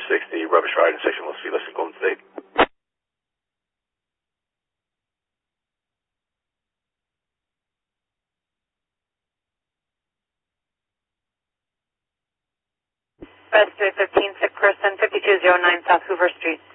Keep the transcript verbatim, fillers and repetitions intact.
sixty, rubbish riding section, Los Feliz in Golden State. West three fifteen, sick person, fifty-two oh nine South Hoover Street.